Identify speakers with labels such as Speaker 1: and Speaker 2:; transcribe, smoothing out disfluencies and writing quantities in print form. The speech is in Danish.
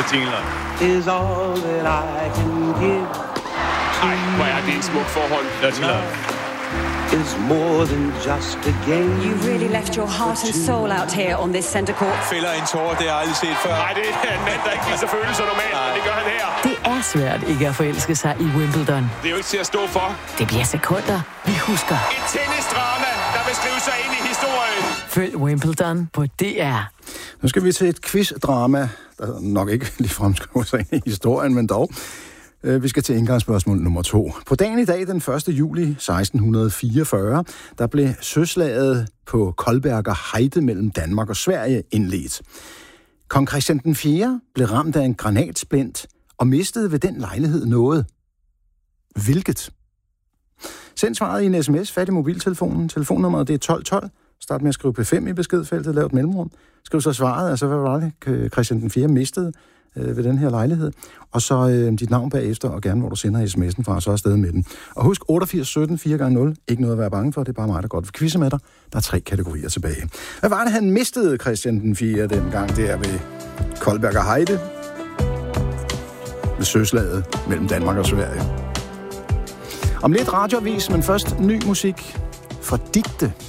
Speaker 1: jingler.
Speaker 2: Is all that I can give.
Speaker 3: Ej, hvor er det et smukt forhold.
Speaker 1: Dirty Love.
Speaker 2: Is more than just a game.
Speaker 4: You really left your heart and soul out here on this center court.
Speaker 5: Fælder en tårer, det har jeg aldrig set før.
Speaker 3: Nej, det er en mand, der ikke viser følelser normalt, men det gør han her.
Speaker 6: Det er svært ikke at forelske sig i Wimbledon.
Speaker 3: Det er jo ikke til at stå for.
Speaker 6: Det bliver sekunder, vi husker.
Speaker 3: Et tennisdrama, der vil skrive sig ind i historien.
Speaker 6: Følg Wimbledon på DR.
Speaker 7: Nu skal vi til et quizdrama, der nok ikke ligefrem skriver sig ind i historien, men dog. Vi skal til indgangsspørgsmål nummer 2. På dagen i dag, den 1. juli 1644, der blev søslaget på Kolberger Heide mellem Danmark og Sverige indledt. Kong Christian den 4. blev ramt af en granatsplint og mistede ved den lejlighed noget. Hvilket? Send svaret i en sms, fat i mobiltelefonen. Telefonnummeret det er 1212. Start med at skrive P5 i beskedfeltet, lav et mellemrum. Skriv så svaret, altså hvad var det, Christian den 4. mistede ved den her lejlighed. Og så dit navn bagefter, og gerne hvor du sender sms'en fra, så afsted med den. Og husk 88 17 4x0. Ikke noget at være bange for, det er bare mig, der godt vil quizze med dig. Der er 3 kategorier tilbage. Hvad var det, han mistede, Christian den 4. dengang der ved Kolberger Heide? Ved søslaget mellem Danmark og Sverige. Om lidt radioavis, men først ny musik fra Digte.